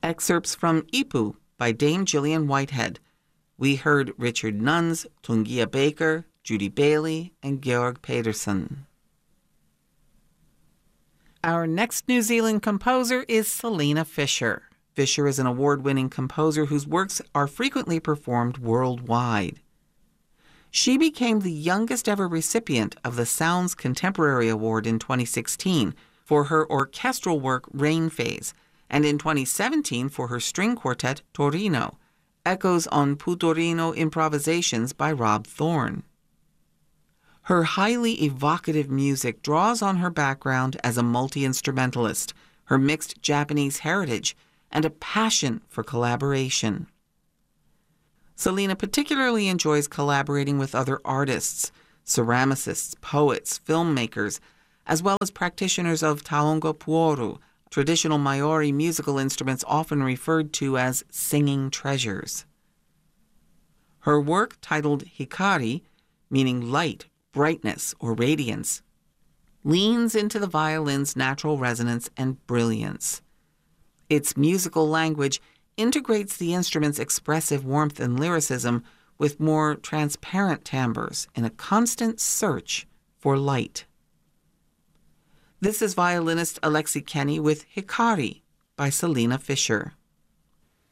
Excerpts from Ipu by Dame Gillian Whitehead. We heard Richard Nuns, Tungia Baker, Judy Bailey, and Georg Pedersen. Our next New Zealand composer is Selina Fisher. Fisher is an award-winning composer whose works are frequently performed worldwide. She became the youngest ever recipient of the Sounds Contemporary Award in 2016 for her orchestral work Rain Phase, and in 2017 for her string quartet Torino, Echoes on Putorino Improvisations by Rob Thorne. Her highly evocative music draws on her background as a multi-instrumentalist, her mixed Japanese heritage, and a passion for collaboration. Selina particularly enjoys collaborating with other artists, ceramicists, poets, filmmakers, as well as practitioners of taonga puoru, traditional Maori musical instruments often referred to as singing treasures. Her work, titled Hikari, meaning light, brightness, or radiance, leans into the violin's natural resonance and brilliance. Its musical language integrates the instrument's expressive warmth and lyricism with more transparent timbres in a constant search for light. This is violinist Alexi Kenny with Hikari by Selina Fisher.